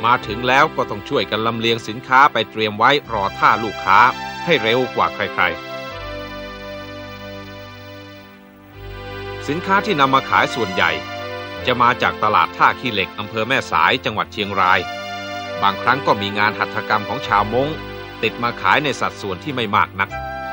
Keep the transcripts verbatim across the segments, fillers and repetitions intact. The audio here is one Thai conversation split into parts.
มาถึงแล้วก็ต้องช่วยกันลำเลียงสินค้าไปเตรียมไว้รอท่าลูกค้าให้เร็วกว่าใครๆสินค้าที่นำมาขายส่วนใหญ่จะมาจากตลาดท่าขี้เหล็กอำเภอแม่สายจังหวัดเชียงรายบางครั้งก็มีงานหัตถกรรมของชาวม้งติดมาขายในสัดส่วนที่ไม่มากนัก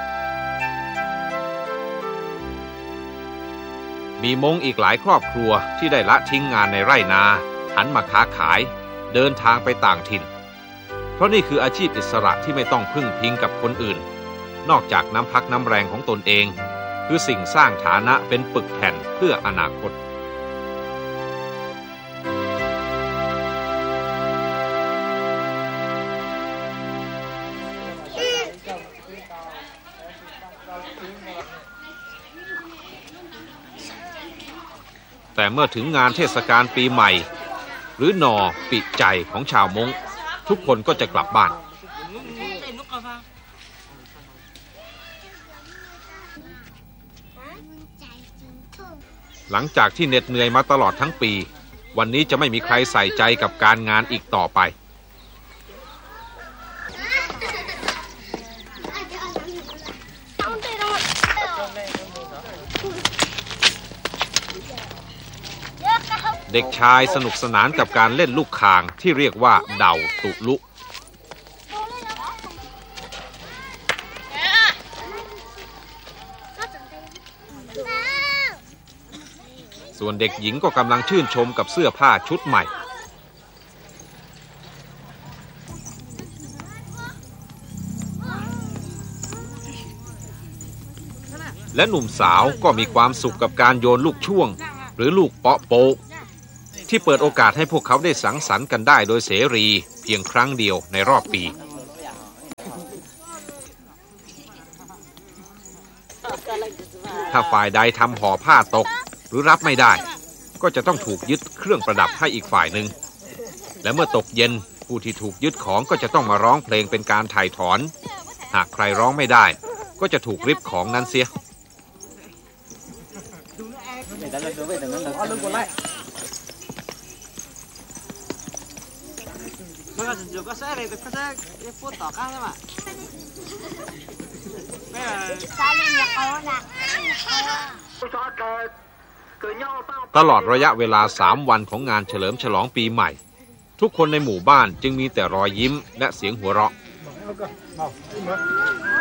มีม้งอีกหลายครอบครัวที่ได้ละทิ้งงานในไร่นาหันมาค้าขายเดินทางไปต่างถิ่นเพราะนี่คืออาชีพอิสระที่ไม่ต้องพึ่งพิงกับคนอื่นนอกจากน้ำพักน้ำแรงของตนเองคือสิ่งสร้างฐานะเป็นปึกแผ่นเพื่ออนาคตแต่เมื่อถึงงานเทศกาลปีใหม่หรือหนอปิใจของชาวม้งทุกคนก็จะกลับบ้านหลังจากที่เหน็ดเหนื่อยมาตลอดทั้งปีวันนี้จะไม่มีใครใส่ใจกับการงานอีกต่อไปเด็กชายสนุกสนานกับการเล่นลูกคางที่เรียกว่าเด่าตุลุส่วนเด็กหญิงก็กำลังชื่นชมกับเสื้อผ้าชุดใหม่และหนุ่มสาวก็มีความสุขกับการโยนลูกช่วงหรือลูกเปาะโป๊กที่เปิดโอกาสให้พวกเขาได้สังสรรค์กันได้โดยเสรีเพียงครั้งเดียวในรอบปีถ้าฝ่ายใดทำห่อผ้าตกหรือรับไม่ได้ก็จะต้องถูกยึดเครื่องประดับให้อีกฝ่ายหนึ่งและเมื่อตกเย็นผู้ที่ถูกยึดของก็จะต้องมาร้องเพลงเป็นการไถ่ถอนหากใครร้องไม่ได้ก็จะถูกริบของนั้นเสียตลอดระยะเวลาสามวันของงานเฉลิมฉลองปีใหม่ทุกคนในหมู่บ้านจึงมีแต่รอยยิ้มและเสียงหัวเราะ